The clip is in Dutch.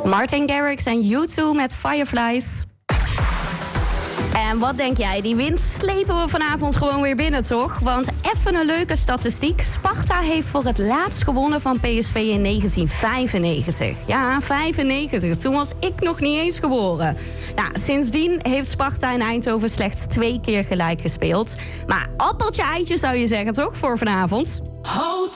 Martin Garrix en U2 met Fireflies. En wat denk jij? Die winst slepen we vanavond gewoon weer binnen, toch? Want even een leuke statistiek. Sparta heeft voor het laatst gewonnen van PSV in 1995. Ja, 95. Toen was ik nog niet eens geboren. Nou, sindsdien heeft Sparta in Eindhoven slechts 2 keer gelijk gespeeld. Maar appeltje eitje zou je zeggen, toch? Voor vanavond.